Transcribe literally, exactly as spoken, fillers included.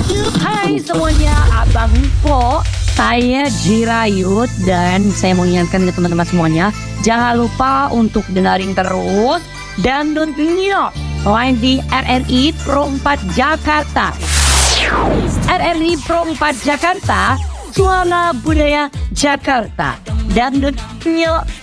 Hai semuanya, Abang Po. Saya Jirayut dan saya mau ingatkan ke teman-teman semuanya, jangan lupa untuk dengerin terus dan nontonnya live di R R I Pro empat Jakarta. R R I Pro empat Jakarta, Suara Budaya Jakarta. Dan nontonnya